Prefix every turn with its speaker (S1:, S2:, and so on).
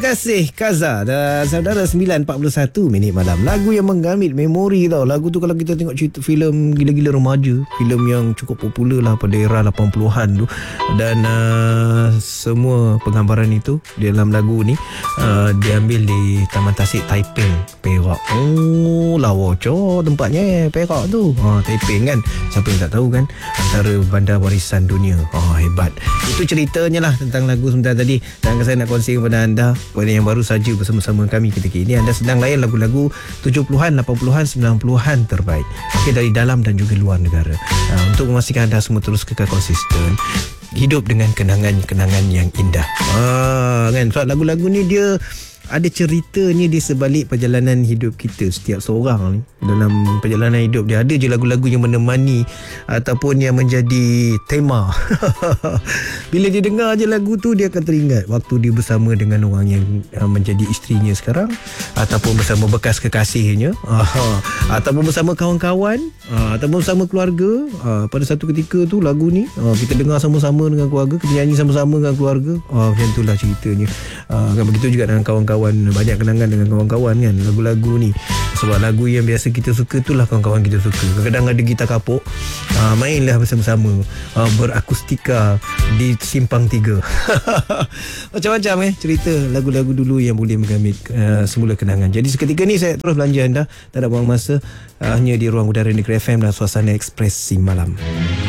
S1: Terima kasih Kaza dan saudara. 9.41 minit malam. Lagu yang menggamit memori tau. Lagu tu kalau kita tengok cerita filem gila-gila remaja, filem yang cukup popular lah pada era 80-an tu. Dan semua penggambaran itu dalam lagu ni diambil di Taman Tasik Taiping, Perak. Oh, lawa cok tempatnya Perak tu. Taiping kan, siapa yang tak tahu kan, antara bandar warisan dunia. Hebat. Itu ceritanya lah tentang lagu sebentar tadi. Dan saya nak kongsi kepada anda, pada yang baru saja bersama-sama kami ketika ini, anda sedang layan lagu-lagu 70-an, 80-an, 90-an terbaik, dari dalam dan juga luar negara. Untuk memastikan anda semua terus kekal konsisten hidup dengan kenangan-kenangan yang indah. Kan, sebab lagu-lagu ni dia ada ceritanya di sebalik perjalanan hidup kita. Setiap seorang ni dalam perjalanan hidup dia ada je lagu-lagu yang menemani ataupun yang menjadi tema. Bila dia dengar je lagu tu, dia akan teringat waktu dia bersama dengan orang yang menjadi isterinya sekarang, ataupun bersama bekas kekasihnya, ataupun bersama kawan-kawan, ataupun bersama keluarga. Pada satu ketika tu lagu ni kita dengar sama-sama dengan keluarga, kita nyanyi sama-sama dengan keluarga. Macam itulah ceritanya. Kan begitu juga dengan kawan-kawan. Banyak kenangan dengan kawan-kawan kan, lagu-lagu ni. Sebab lagu yang biasa kita suka itulah kawan-kawan kita suka. Kadang-kadang ada gitar kapuk, mainlah bersama-sama, berakustika di Simpang 3. Macam-macam cerita lagu-lagu dulu yang boleh menggamit semula kenangan. Jadi seketika ni saya terus belanja anda, tak ada buang masa, hanya di ruang udara Negeri FM dan suasana ekspresi malam.